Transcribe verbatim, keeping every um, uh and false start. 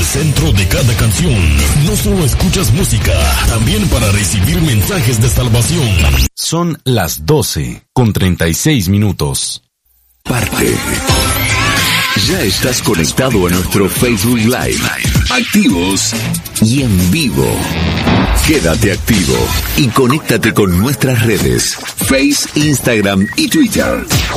centro de cada canción. No solo escuchas música, también para recibir mensajes de salvación. Son las doce con treinta y seis minutos. Parte. Ya estás conectado a nuestro Facebook Live. Activos y en vivo. Quédate activo y conéctate con nuestras redes, Face, Instagram y Twitter.